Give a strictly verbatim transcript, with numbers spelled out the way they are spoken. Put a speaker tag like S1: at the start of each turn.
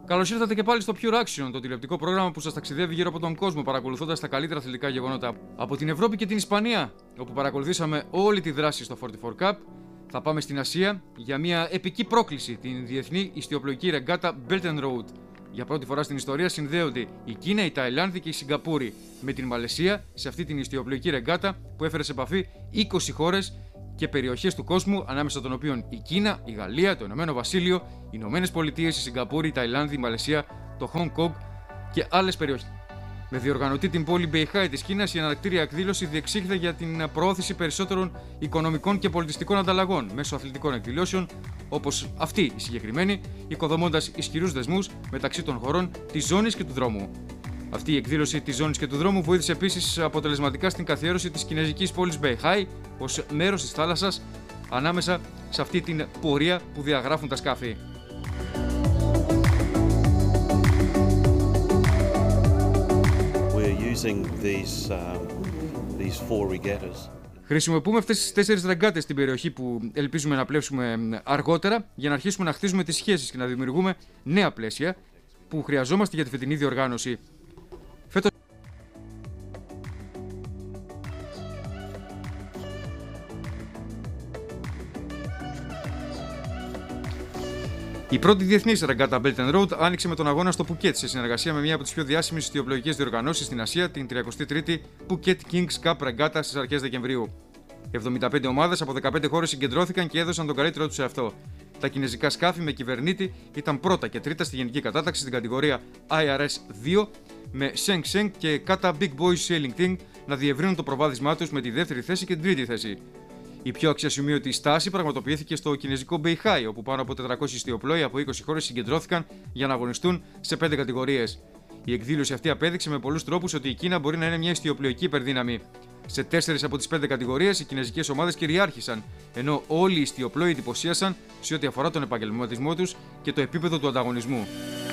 S1: Καλώς ήρθατε και πάλι στο Pure Action, το τηλεοπτικό πρόγραμμα που σας ταξιδεύει γύρω από τον κόσμο, παρακολουθώντας τα καλύτερα αθλητικά γεγονότα από την Ευρώπη και την Ισπανία, όπου παρακολουθήσαμε όλη τη δράση στο φορty four Cup. Θα πάμε στην Ασία για μια επική πρόκληση, την διεθνή ιστιοπλοϊκή ρεγκάτα Belt and Road. Για πρώτη φορά στην ιστορία συνδέονται η Κίνα, η Ταϊλάνδη και η Σιγκαπούρη με την Μαλαισία σε αυτή την ιστιοπλοϊκή ρεγκάτα που έφερε σε επαφή είκοσι χώρες και περιοχές του κόσμου, ανάμεσα των οποίων η Κίνα, η Γαλλία, το Ηνωμένο Βασίλειο, οι Ηνωμένες Πολιτείες, η Σιγκαπούρη, η Ταϊλάνδη, η Μαλαισία, το Χονγκ Κονγκ και άλλες περιοχές. Με διοργανωτή την πόλη Μπεϊχάι της Κίνας, η αναρκτήρια εκδήλωση διεξήχθη για την προώθηση περισσότερων οικονομικών και πολιτιστικών ανταλλαγών μέσω αθλητικών εκδηλώσεων, όπως αυτή η συγκεκριμένη, οικοδομώντας ισχυρούς δεσμούς μεταξύ των χωρών της ζώνης και του δρόμου. Αυτή η εκδήλωση της ζώνης και του δρόμου βοήθησε επίσης αποτελεσματικά στην καθιέρωση της κινέζικης πόλης Μπεϊχάι ως μέρος της θάλασσας ανάμεσα σε αυτή την πορεία που διαγράφουν τα σκάφη.
S2: These, uh, these four regattas.
S1: Χρησιμοποιούμε αυτές τις τέσσερις ρεγκάτες στην περιοχή που ελπίζουμε να πλέψουμε αργότερα για να αρχίσουμε να χτίζουμε τις σχέσεις και να δημιουργούμε νέα πλαίσια που χρειαζόμαστε για τη φετινή διοργάνωση. Φέτος... Η πρώτη διεθνής ρεγκάτα Belt and Road άνοιξε με τον αγώνα στο Πουκέτ σε συνεργασία με μια από τις πιο διάσημες ιστιοπλοϊκές διοργανώσεις στην Ασία, την τριακοστή τρίτη Phuket Kings Cup ρεγκάτα στις αρχές Δεκεμβρίου. εβδομήντα πέντε ομάδες από δεκαπέντε χώρες συγκεντρώθηκαν και έδωσαν τον καλύτερό τους σε αυτό. Τα κινέζικα σκάφη με κυβερνήτη ήταν πρώτα και τρίτα στη γενική κατάταξη στην κατηγορία άι αρ ες δύο, με Sheng Sheng και Kata Big Boys Sailing Team να διευρύνουν το προβάδισμά τους με τη δεύτερη θέση και την τρίτη θέση. Η πιο αξιοσημείωτη στάση πραγματοποιήθηκε στο κινέζικο Μπεϊχάι, όπου πάνω από τετρακόσιοι ιστιοπλόοι από είκοσι χώρες συγκεντρώθηκαν για να αγωνιστούν σε πέντε κατηγορίες. Η εκδήλωση αυτή απέδειξε με πολλούς τρόπους ότι η Κίνα μπορεί να είναι μια ιστιοπλοϊκή υπερδύναμη. Σε τέσσερις από τις πέντε κατηγορίες οι κινέζικες ομάδες κυριάρχησαν, ενώ όλοι οι ιστιοπλόοι εντυπωσίασαν σε ό,τι αφορά τον επαγγελματισμό τους και το επίπεδο του ανταγωνισμού.